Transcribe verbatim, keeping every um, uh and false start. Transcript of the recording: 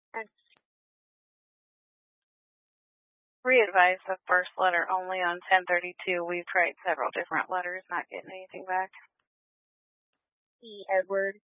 Re-advise the first letter only on ten thirty-two. We've tried several different letters, not getting anything back. E. Edward.